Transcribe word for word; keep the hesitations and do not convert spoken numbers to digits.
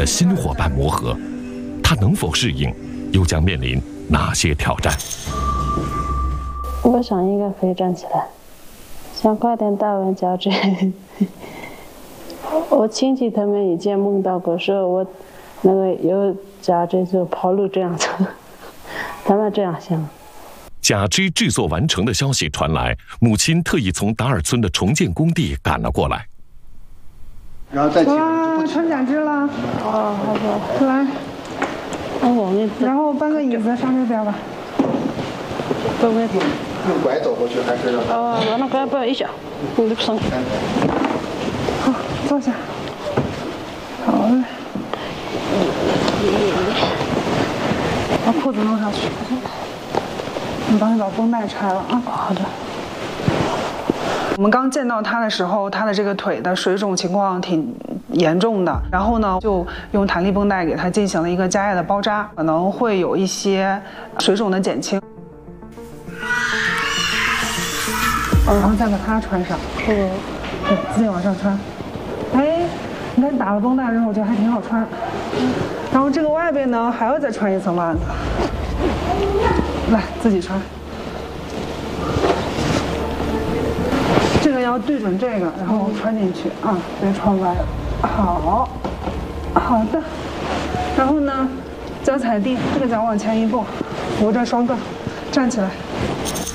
的新伙伴磨合，他能否适应，又将面临哪些挑战？ 我想应该可以站起来，想快点打完脚趾。我亲戚他们以前梦到过，说我那个有假肢就跑路这样子，他们这样想。 假肢制作完成的消息传来，母亲特意从达尔村的重建工地赶了过来。 然后再起来就不穿假肢了。 哦，好的。 来， 那我们然后搬个椅子上这边吧。 都没用。 用拐走过去还是？ 哦，我那拐不一下，你就上去。 好，坐下。好嘞。把裤子弄上去。你帮你把绷带拆了啊。 好的。 我们刚见到他的时候，他的这个腿的水肿情况挺严重的，然后呢，就用弹力绷带给他进行了一个加压的包扎，可能会有一些水肿的减轻。然后再把它穿上，对，自己往上穿。哎，你看打了绷带之后，我觉得还挺好穿。然后这个外边呢，还要再穿一层袜子。来，自己穿。这个要对准这个，然后穿进去啊，别穿歪了。好，好的。然后呢，脚踩地，这个脚往前一步，扶着双杠，站起来。